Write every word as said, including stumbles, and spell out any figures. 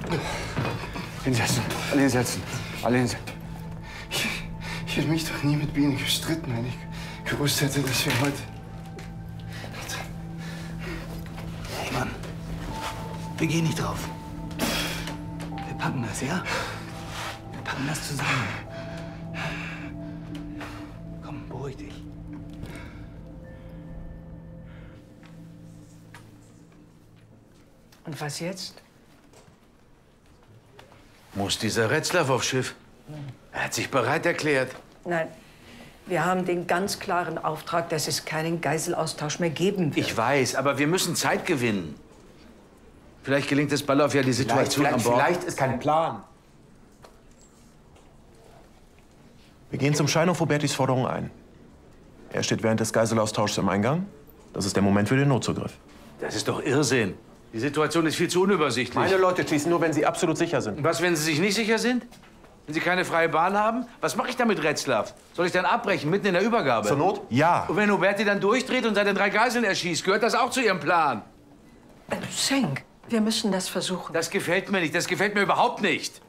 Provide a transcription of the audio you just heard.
Hinsetzen, alle hinsetzen, alle hinsetzen. Ich, ich hätte mich doch nie mit Biene gestritten, wenn ich gewusst hätte, dass wir heute... Hey, Mann, wir gehen nicht drauf. Wir packen das, ja? Wir packen das zusammen. Komm, beruhig dich. Und was jetzt? Muss dieser Retzlaff aufs Schiff? Er hat sich bereit erklärt. Nein, wir haben den ganz klaren Auftrag, dass es keinen Geiselaustausch mehr geben wird. Ich weiß, aber wir müssen Zeit gewinnen. Vielleicht gelingt es Ballauf ja, die Situation vielleicht, an Bord. Vielleicht ist kein Plan. Wir gehen zum Schein auf Robertis Forderung ein. Er steht während des Geiselaustauschs im Eingang. Das ist der Moment für den Notzugriff. Das ist doch Irrsinn. Die Situation ist viel zu unübersichtlich. Meine Leute schließen nur, wenn sie absolut sicher sind. Und was, wenn sie sich nicht sicher sind? Wenn sie keine freie Bahn haben? Was mache ich dann mit Retzlaff? Soll ich dann abbrechen, mitten in der Übergabe? Zur Not? Ja. Und wenn Huberti dann durchdreht und seine drei Geiseln erschießt, gehört das auch zu ihrem Plan? Schenk, wir müssen das versuchen. Das gefällt mir nicht. Das gefällt mir überhaupt nicht.